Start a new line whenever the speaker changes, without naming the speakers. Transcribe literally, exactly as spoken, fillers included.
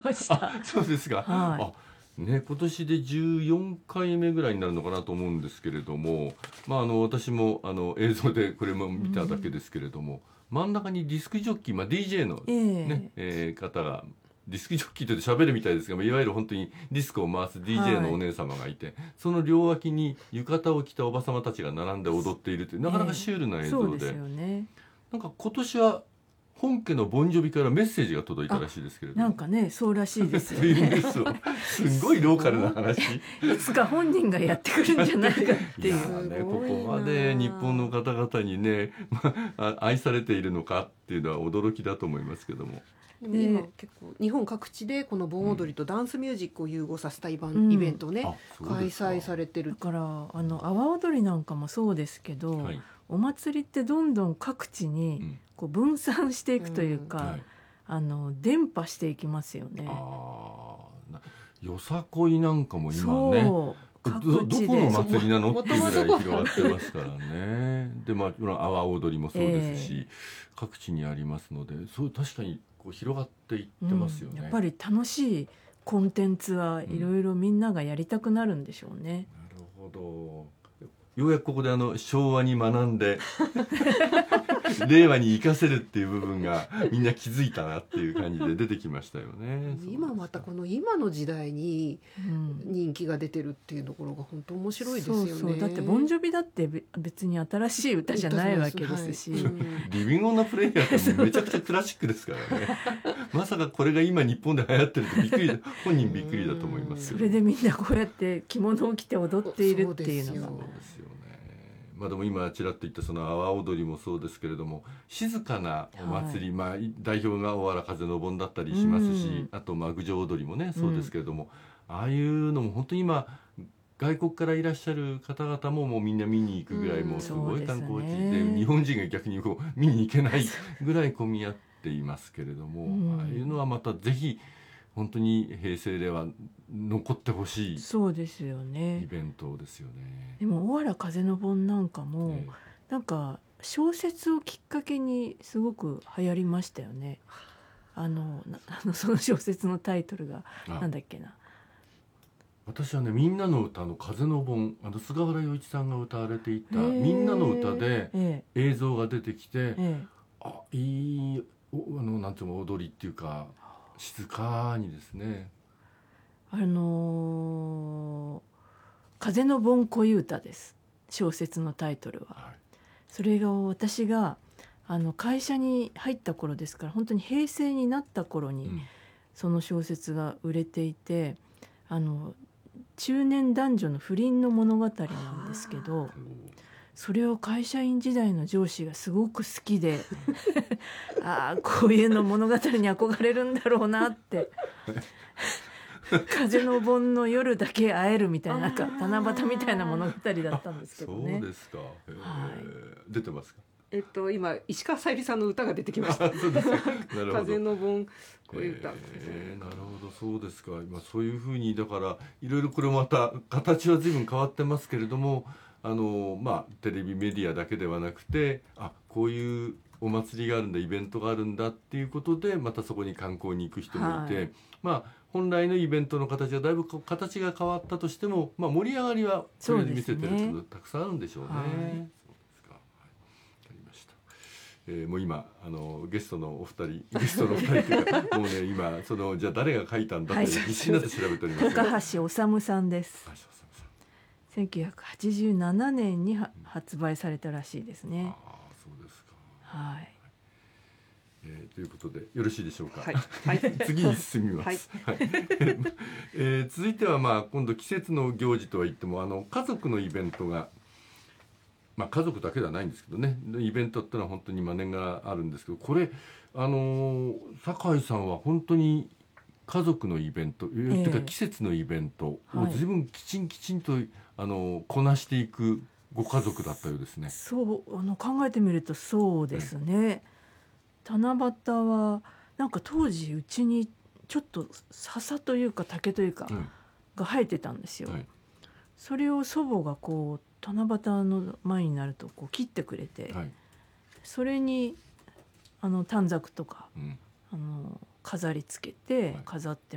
ました。
あ、そうですか。
はい。
あ、ね、今年でじゅうよんかいめぐらいになるのかなと思うんですけれども、まあ、あの私もあの映像でこれも見ただけですけれども、真ん中にディスクジョッキー、まあ、ディージェー の、
え
ね
え、
えー方がディスクジョッキーと言って喋るみたいですが、まあいわゆる本当にディスクを回す ディージェー のお姉様がいて、その両脇に浴衣を着たおば様たちが並んで踊っているというなかなかシュールな映
そうです
像で、
よね。
なんか今年は本家のボンジョビからメッセージが届いたらしいですけれども、
なんかね、そうらしいですよ
そういうんで
ね。
すよ。すごいローカルな話。
いつか本人がやってくるんじゃないかって
いや
いう。
ーね、
すごいな
ここまで日本の方々にね、まあ、愛されているのかっていうのは驚きだと思いますけども。
でも今
で
結構日本各地でこの盆踊りとダンスミュージックを融合させたイバン、
うん
イベントをね、
あ、そう
開
ですか。
催されてる
だ。からあの阿波踊りなんかもそうですけど、
はい。
お祭りってどんどん各地
う
に
ん。
こう分散していくというか、
はい。
あの伝播していきますよね。
ああ、なよさこいなんかも今ね、
そう
ど、
各地で
どこの祭りなのっていうぐらい
元々
広がってますからね。で、まあ、この阿波踊りもそうですし、各地にありますので、そう確かにこう広がっていってますよね。
うん、やっぱり楽しいコンテンツはいろいろみんながやりたくなるんでしょうね。
なるほど。ようやくここであの昭和に学んで令和に生かせるっていう部分がみんな気づいたなっていう感じで出てきましたよね。
今またこの今の時代に
うん
人気が出てるっていうところが本当面白いですよね。
そうそう、だってボンジョビだってべ別に新しい歌じゃないわけですし、
はいうん
リビングオンザプレイヤーってめちゃくちゃクラシックですからね。まさかこれが今日本で流行ってるってびっくりだ、本人びっくりだと思いますけど。
それでみんなこうやって着物を着て踊っているっていうのが
そうですよね。まあでも今ちらっと言ったその阿波踊りもそうですけれども、静かなお祭り、まあ代表が大原風の盆だったりしますし、
うん
あとまあ郡上踊りもねそうですけれども、ああいうのも本当に今外国からいらっしゃる方々ももうみんな見に行くぐらい、
うん
もうすごい観光地
そうですね
で、日本人が逆にこう見に行けないぐらい混み合っていますけれども、
うん
ああいうのはまたぜひ本当に平成では残ってほしい
そうですよ
イ
ね。
ベントですよね。
でも大原風の盆なんかも、
ええ
なんか小説をきっかけにすごく流行りましたよね。あのなあのその小説のタイトルが
あ
なんだっけな。
私はね、みんなの歌の風の盆、あの菅原洋一さんが歌われていた
へー
みんなの歌で
え
映像が出てきて、
ええ
あ、いいおあのなんていうの踊りっていうか静かにですね。
え、あのー風の盆恋歌です小説のタイトルは。
は
それが私があの会社に入った頃ですから、本当に平成になった頃
い。
に
うん
その小説が売れていて、あの中年男女の不倫の物語なんですけど、それを会社員時代の上司がすごく好きでああこういうの物語に憧れるんだろうなって風の盆の夜だけ会えるみたいな、なんか七夕みたいな物語だったんですけど
そう
ね。
ですか。へー
はい
出てますか。
えっと今石川さゆりさんの歌が出てきました。
あ、そうですか。なるほど。
風の盆恋歌。
えーなるほど、そうですか。今そういうふうにだからいろいろこれまた形は随分変わってますけれども、あのまあテレビメディアだけではなくて、あ、こういうお祭りがあるんだ、イベントがあるんだっていうことでまたそこに観光に行く人もいて、
はい
まあ本来のイベントの形はだいぶこう形が変わったとしても、まあ盛り上がりはとりあえず見せてるってことたくさんあるんでしょうね。
はい
そうですか。はい、わかりました。えーもう今あのゲストのお二人ゲストのお二人というかもうね今そのじゃあ誰が書いたんだって
はい
必死になって調べておりますが、
高橋治さんです。
あ、そうそうそう
せんきゅうひゃくはちじゅうななねんには発売されたらしいですね。
ああ、そうですか。
はい。
えーということでよろしいでしょうか。
はいはい
次に進みます。はいえー続いてはまあ今度季節の行事とは言ってもあの家族のイベントが、まあ家族だけではないんですけどね、イベントってのは本当にまあ年があるんですけど、これあのー酒井さんは本当に家族のイベント、えー
ええ
というか季節のイベントを
はい
随分きちんきちんとあのこなしていくご家族だったようですね。
そうあの考えてみるとそうですね。七夕はなんか当時うちにちょっと笹というか竹というか
うん
が生えてたんですよ。
はい
それを祖母がこう七夕の前になるとこう切ってくれて、
はい
それにあの短冊とか
うん
あの飾り付けて
はい
飾って